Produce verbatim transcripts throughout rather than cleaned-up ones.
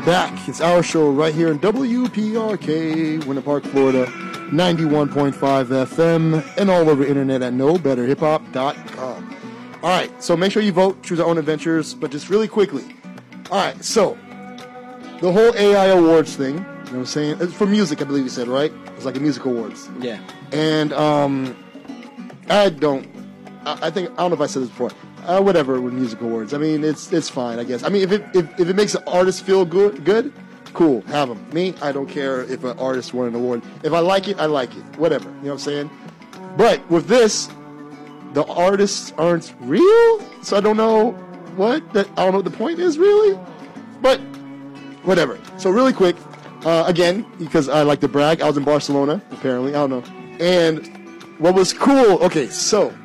back. It's our show right here in W P R K, Winter Park, Florida, ninety-one point five F M, and all over the internet at know better hip hop dot com. All right, so make sure you vote, choose our own adventures, but just really quickly. All right, so the whole A I awards thing, you know what I'm saying? It's for music, I believe you said, right? It's like a music awards. Yeah. And um, I don't, I, I think, I don't know if I said this before. Uh, whatever with music awards. I mean, it's it's fine, I guess. I mean, if it if, if it makes an artist feel good, good, cool, have them. Me, I don't care if an artist won an award. If I like it, I like it. Whatever. You know what I'm saying? But with this, the artists aren't real, so I don't know what that. I don't know what the point is really. But whatever. So really quick, uh, again, because I like to brag, I was in Barcelona. Apparently, I don't know. And what was cool? Okay, so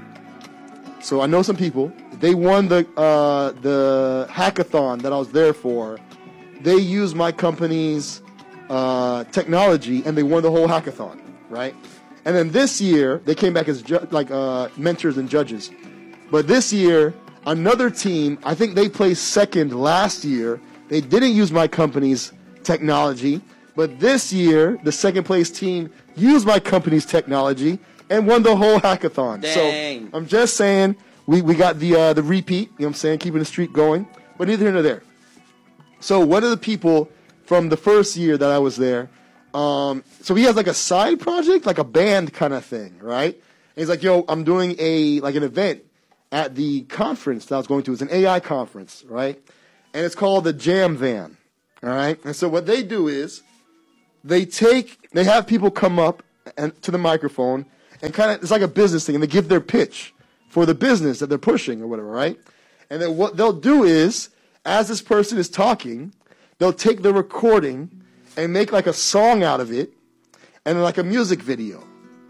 so I know some people. They won the uh, the hackathon that I was there for. They used my company's uh, technology, and they won the whole hackathon, right? And then this year, they came back as ju- like uh, mentors and judges. But this year, another team, I think they placed second last year. They didn't use my company's technology. But this year, the second place team used my company's technology and won the whole hackathon. Dang. So I'm just saying... We we got the uh, the repeat, you know what I'm saying, keeping the streak going, but neither here nor there. So one of the people from the first year that I was there, um, so he has like a side project, like a band kind of thing, right? And he's like, yo, I'm doing a like an event at the conference that I was going to. It's an A I conference, right? And it's called the Jam Van, all right? And so what they do is they take, they have people come up and to the microphone and kind of, it's like a business thing, and they give their pitch for the business that they're pushing or whatever, right? And then what they'll do is, as this person is talking, they'll take the recording and make like a song out of it and like a music video.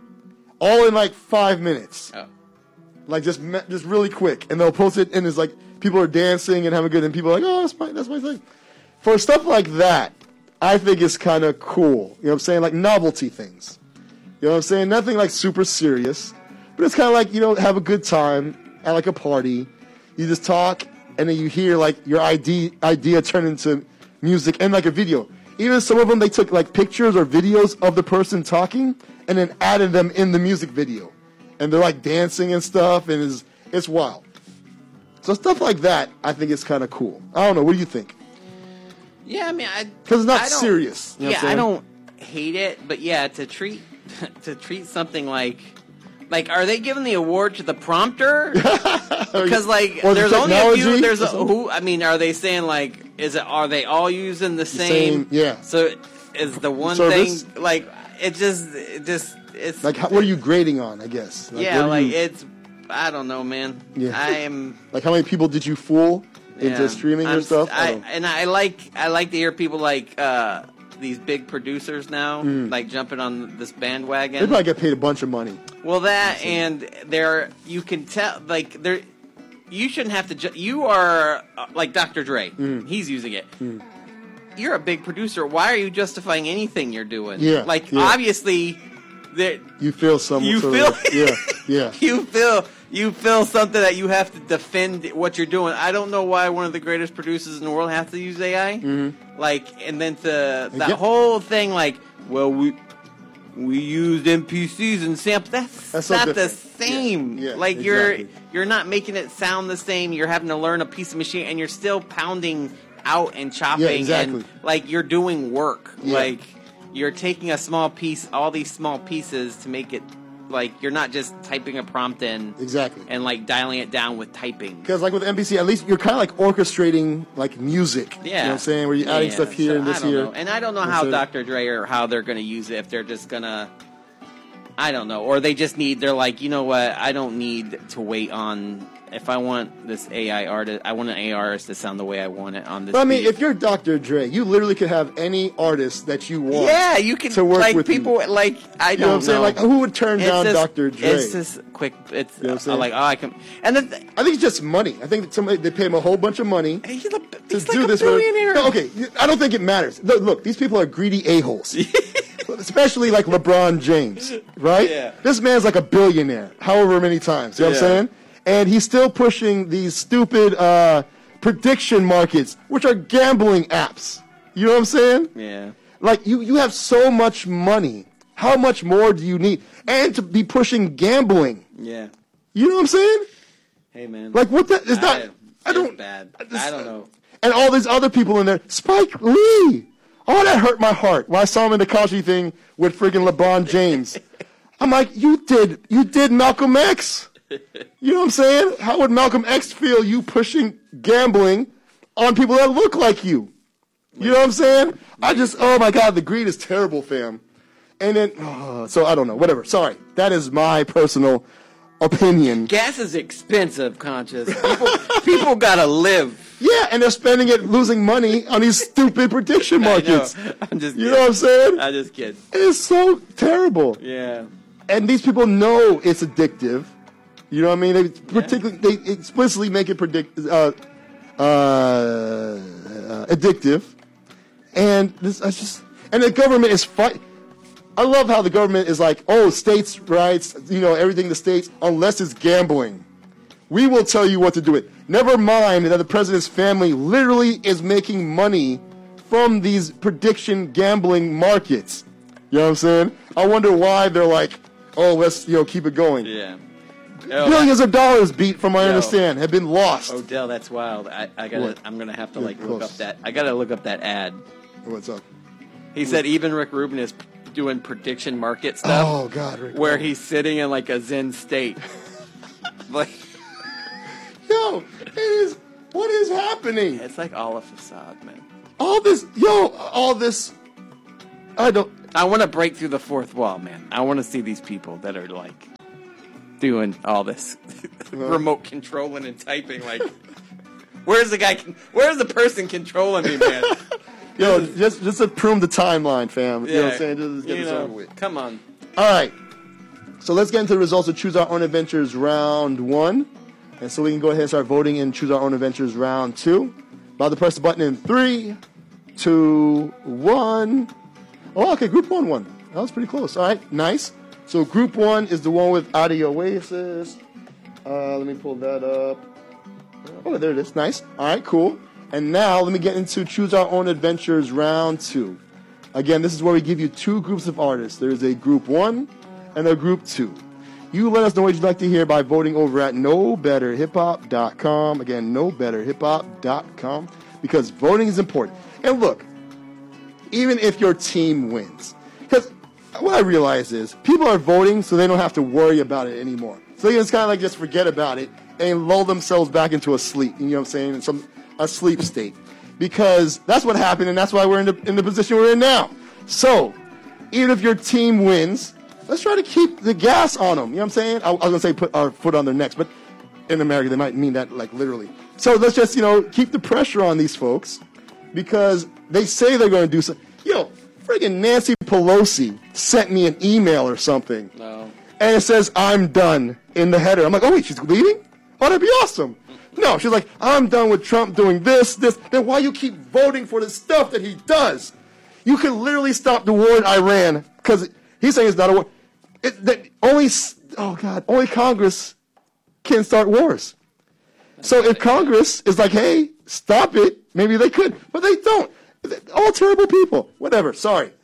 All in like five minutes. Oh. Like just just really quick. And they'll post it and it's like people are dancing and having a good, and people are like, oh, that's my, that's my thing. For stuff like that, I think it's kind of cool. You know what I'm saying? Like novelty things. You know what I'm saying? Nothing like super serious. But it's kind of like, you know, have a good time at like a party. You just talk, and then you hear like your idea idea turn into music and like a video. Even some of them, they took like pictures or videos of the person talking and then added them in the music video. And they're like dancing and stuff, and it's, it's wild. So stuff like that, I think is kind of cool. I don't know. What do you think? Yeah, I mean, I because it's not I serious. You know yeah, I don't hate it, but yeah, to treat to treat something like. Like, are they giving the award to the prompter? Because, like, or there's the only a few. There's a, something? who? I mean, are they saying like, is it? Are they all using the same? same yeah. So is the one Service? thing like it just it just it's like how, what are you grading on? I guess. Like, yeah, like you, it's I don't know, man. Yeah. I am like how many people did you fool into yeah, streaming I'm, your stuff? I, I and I like I like to hear people like. uh These big producers now, mm. like jumping on this bandwagon. They probably get paid a bunch of money. Well, that and there, you can tell, like there, you shouldn't have to. Ju- you are uh, like Doctor Dre. Mm. He's using it. Mm. You're a big producer. Why are you justifying anything you're doing? Yeah, like yeah. obviously, that you feel some. You sort feel, of, yeah, yeah. You feel. You feel something that you have to defend what you're doing. I don't know why one of the greatest producers in the world has to use A I. Mm-hmm. Like, and then to that yeah. whole thing, like, well, we we used N P Cs and samples. That's, That's not so the same. Yeah, yeah, like, exactly. you're you're not making it sound the same. You're having to learn a piece of machine, and you're still pounding out and chopping. Yeah, exactly. And, like, you're doing work. Yeah. Like, you're taking a small piece, all these small pieces to make it. Like, you're not just typing a prompt in. Exactly. And, like, dialing it down with typing. Because, like, with N P C, at least you're kind of, like, orchestrating, like, music. Yeah. You know what I'm saying? Where you're adding yeah, stuff here so and this I don't here. Know. And I don't know and how so, Doctor Dre or how they're going to use it. If they're just going to... I don't know. Or they just need... They're like, you know what? I don't need to wait on... If I want this A I artist... I want an A I artist to sound the way I want it on this But, I mean, beat. if you're Doctor Dre, you literally could have any artist that you want. Yeah, you can... To work like, with people... you. Like, I don't You know what I'm saying? know. Like, who would turn It's down just- Doctor Dre? It's just quick... It's You know what I'm uh, saying? like, oh, I can... And then... I think it's just money. I think that somebody they pay him a whole bunch of money He's, a, to he's do like a this. billionaire. No, okay, I don't think it matters. Look, look, these people are greedy a-holes. Especially like LeBron James, right? Yeah. This man's like a billionaire, however many times. You know what I'm Yeah. saying? And he's still pushing these stupid uh, prediction markets, which are gambling apps. You know what I'm saying? Yeah. Like, you, you have so much money. How much more do you need? And to be pushing gambling. Yeah. You know what I'm saying? Hey, man. Like, what the, is that? I, I don't. bad. I, just, I don't know. And all these other people in there. Spike Lee. Oh, that hurt my heart when I saw him in the Kashi thing with friggin' LeBron James. I'm like, you did, you did Malcolm X. You know what I'm saying? How would Malcolm X feel you pushing gambling on people that look like you? You know what I'm saying? I just, oh my God, the greed is terrible, fam. And then, oh, so I don't know, whatever. Sorry. That is my personal opinion. Gas is expensive, Conscious. People, people gotta live. Yeah, and they're spending it losing money on these stupid prediction markets. I know. I'm just you kidding. know what I'm saying? I'm just kidding. It's so terrible. Yeah. And these people know it's addictive. You know what I mean? They particularly they explicitly make it predict uh, uh, uh, addictive. And this I just and the government is fight. I love how the government is like, oh, states' rights, you know, everything the states, unless it's gambling. We will tell you what to do it. Never mind that the president's family literally is making money from these prediction gambling markets. You know what I'm saying? I wonder why they're like, oh, let's, you know, keep it going. Yeah. Oh, Billions of dollars beat, from what I yo, understand, have been lost. Odell, that's wild. I, I gotta, What? I'm gonna have to Yeah, like close. look up that. I gotta look up that ad. What's up? He said even Rick Rubin is doing prediction market stuff. Oh, God, Rick. Where he's sitting in like a Zen state. Like, Yo, it is, what is happening? it's like all a facade, man. All this, yo, all this, I don't, I want to break through the fourth wall, man. I want to see these people that are like doing all this remote controlling and typing. Like, where's the guy? Where's the person controlling me, man? yo, just just to prune the timeline, fam. You know what I'm Yeah, saying? Just get you this know, over with. come on. All right. So let's get into the results of Choose Our Own Adventures round one. And so we can go ahead and start voting in Choose Our Own Adventures round two. About to press the button in three, two, one. Oh, okay, group one won. That was pretty close. All right, nice. So group one is the one with Adi Oasis. Uh, let me pull that up. Oh, there it is. Nice. All right, cool. And now let me get into Choose Our Own Adventures round two. Again, this is where we give you two groups of artists. There is a group one and a group two. You let us know what you'd like to hear by voting over at know better hip hop dot com. Again, know better hip hop dot com, because voting is important. And look, even if your team wins, because what I realize is people are voting so they don't have to worry about it anymore. So they just kind of like just forget about it and lull themselves back into a sleep. You know what I'm saying? In some a sleep state, because that's what happened, and that's why we're in the in the position we're in now. So even if your team wins, let's try to keep the gas on them. You know what I'm saying? I, I was going to say put our foot on their necks, but in America they might mean that like literally. So let's just, you know, keep the pressure on these folks, because they say they're going to do something. Yo, friggin' Nancy Pelosi sent me an email or something. No. And it says, I'm done in the header. I'm like, oh, wait, she's leaving? Oh, that'd be awesome. No, she's like, I'm done with Trump doing this, this. Then why you keep voting for the stuff that he does? You could literally stop the war in Iran, because he's saying it's not a war. It, that only, oh God, only Congress can start wars. So if Congress is like, hey, stop it, maybe they could, but they don't. All terrible people. Whatever, sorry.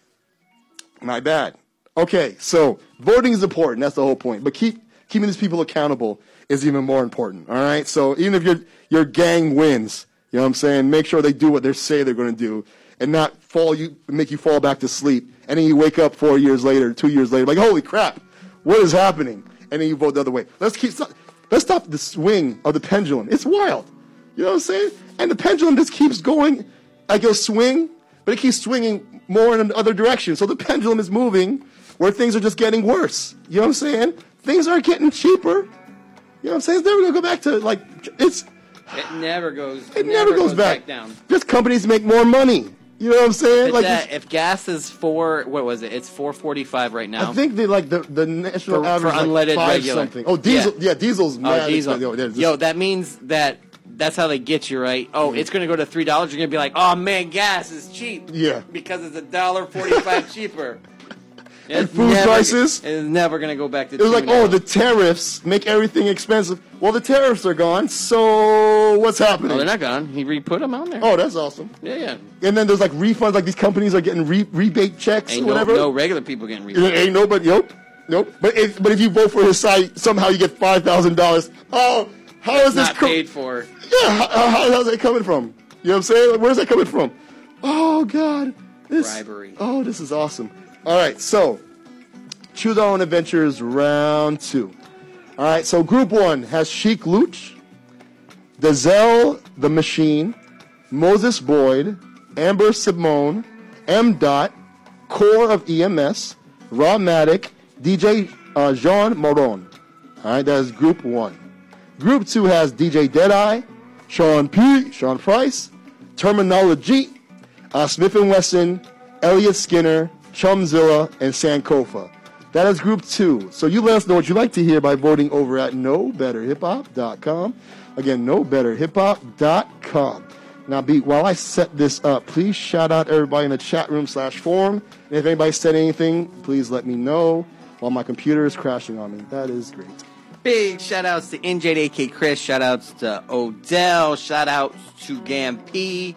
My bad. Okay, so voting is important. That's the whole point. But keep keeping these people accountable is even more important. All right? So even if your your gang wins, you know what I'm saying, make sure they do what they say they're going to do, and not fall you make you fall back to sleep. And then you wake up four years later, two years later, like, holy crap, what is happening? And then you vote the other way. Let's keep let's stop the swing of the pendulum. It's wild. You know what I'm saying? And the pendulum just keeps going. Like it'll swing, but it keeps swinging more in the other direction. So the pendulum is moving where things are just getting worse. You know what I'm saying? Things are getting cheaper. You know what I'm saying? It's never going to go back to, like, it's... It never goes. It never, never goes, goes back. back down. Just companies make more money. You know what I'm saying? Like that, if gas is four, what was it? It's four forty-five right now. I think they like the the national for, average for unleaded like five regular. something. Oh, diesel. Yeah, yeah diesel's mad. Oh, diesel. Yo, just, Yo, that means that that's how they get you, right? Oh, mm-hmm. It's going to go to three dollars. You're going to be like, oh man, gas is cheap. Yeah, because it's a dollar forty-five cheaper. Yeah, and it's food never- prices. It's never going to go back to It was two like, now. oh, the tariffs make everything expensive. Well, the tariffs are gone, so what's happening? Oh, they're not gone. He re-put them on there. Oh, that's awesome. Yeah, yeah. And then there's like refunds, like these companies are getting re- rebate checks Ain't or no, whatever. no regular people getting There refunds. ain't nobody, nope, nope. But if, but if you vote for his site, somehow you get five thousand dollars. Oh, how is this Not co- paid for. Yeah, how, how, how's that coming from? You know what I'm saying? Like, where's that coming from? Oh, God. This, Bribery. Oh, this is awesome. All right, so Choose Our Own Adventures round two. All right, so group one has Sheik Luch, Dazelle the Machine, Moses Boyd, Amber Simone, M. Dot, Core of E M S, Rob Matic, D J uh, Jean Moron. All right, that is group one. Group two has D J Deadeye, Sean P, Sean Price, Terminology, uh, Smith and Wesson, Elliot Skinner, Chumzilla, and Sankofa. That is group two. So you let us know what you'd like to hear by voting over at no better hip hop dot com. Again, no better hip hop dot com. Now, Beat, while I set this up, please shout out everybody in the chat room slash forum. And if anybody said anything, please let me know while my computer is crashing on me. That is great. Big shout outs to N J A K Chris. Shout outs to Odell. Shout outs to Gam P.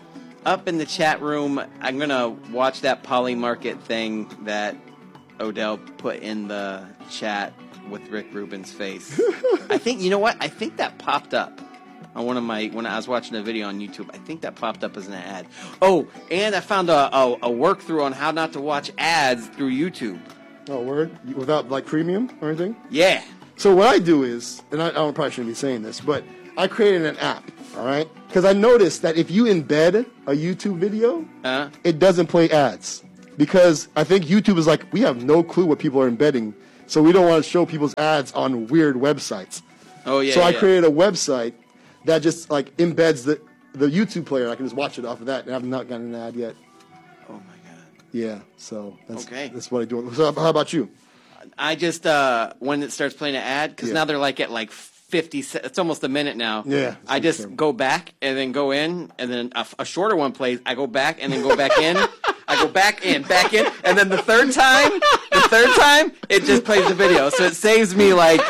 Up in the chat room, I'm going to watch that Poly Market thing that Odell put in the chat with Rick Rubin's face. I think, you know what? I think that popped up on one of my, when I was watching a video on YouTube. I think that popped up as an ad. Oh, and I found a, a, a work through on how not to watch ads through YouTube. Oh, word? Without, like, premium or anything? Yeah. So what I do is, and I, I probably shouldn't be saying this, but I created an app, all right? Because I noticed that if you embed a YouTube video, Uh, it doesn't play ads. Because I think YouTube is like, we have no clue what people are embedding, so we don't want to show people's ads on weird websites. oh, yeah. so I yeah. created a website that just like embeds the, the YouTube player. I can just watch it off of that, and I've not gotten an ad yet. Oh, my God. Yeah, so that's, Okay. that's what I do. So how about you? I just, uh, when it starts playing an ad, because Yeah. now they're like at like fifty, se- it's almost a minute now. Yeah. I just go back and then go in, and then a, a shorter one plays. I go back and then go back in. I go back in, back in, and then the third time, the third time, it just plays the video. So it saves me like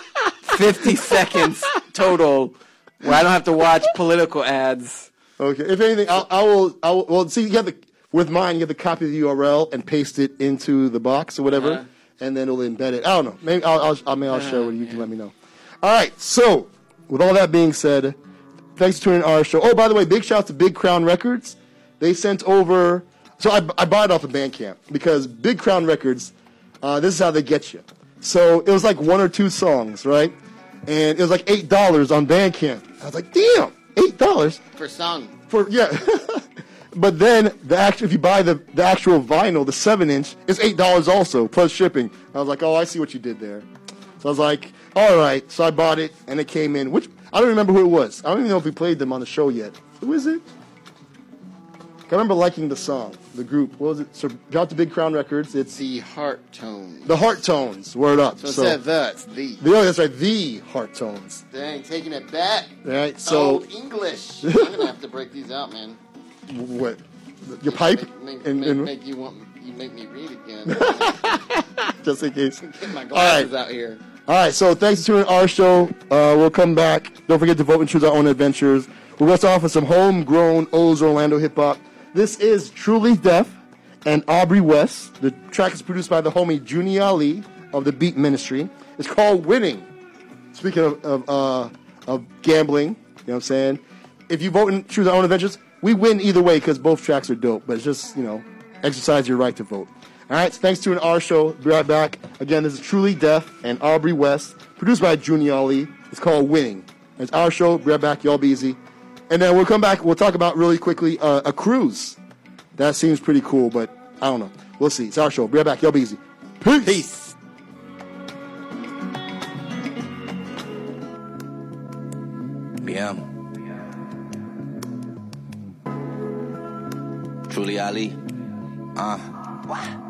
fifty seconds total where I don't have to watch political ads. Okay. If anything, I'll, I will. I will. Well, see, you have the with mine. You have to copy the U R L and paste it into the box or whatever, Uh-huh. and then it'll embed it. I don't know. Maybe I'll. I'll I mean, I'll share with you. You can let me know. All right. So, with all that being said, thanks for tuning in our show. Oh, by the way, big shout out to Big Crown Records. They sent over. So I, I bought it off of Bandcamp because Big Crown Records. Uh, this is how they get you. So it was like one or two songs, right? And it was like eight dollars on Bandcamp. I was like, damn, eight dollars. For song. For yeah, but then the actual if you buy the, the actual vinyl, the seven inch, it's eight dollars also plus shipping. I was like, oh, I see what you did there. So I was like, all right. So I bought it, and it came in. Which I don't remember who it was. I don't even know if we played them on the show yet. Who is it? I remember liking the song, the group. What was it? So shout out to Big Crown Records. It's The Heart Tone. the Heart Tones. Word up. So instead of the, it's the. the oh, that's right. The Heart Tones. Dang, taking it back. All right. So Old English. I'm gonna have to break these out, man. what? Your pipe? Make, make, and, make, and- make you want you make me read again. just in case. Get my glasses out here. All right, so thanks for tuning in our show. Uh, we'll come back. Don't forget to vote and choose our own adventures. We're going to start off with some homegrown O's Orlando hip hop. This is Truly Deaf and Aubrey West. The track is produced by the homie Junie Ali of the Beat Ministry. It's called Winning. Speaking of of, uh, of gambling, you know what I'm saying? If you vote and choose our own adventures, we win either way because both tracks are dope. But it's just, you know, exercise your right to vote. All right, so thanks for tuning in our show. Be right back. Again, this is Truly Deaf and Aubrey West, produced by Junie Ali. It's called Winning. It's our show. Be right back. Y'all be easy. And then we'll come back. We'll talk about really quickly uh, a cruise. That seems pretty cool, but I don't know. We'll see. It's our show. Be right back. Y'all be easy. Peace. Peace. Yeah. Truly Ali. Uh.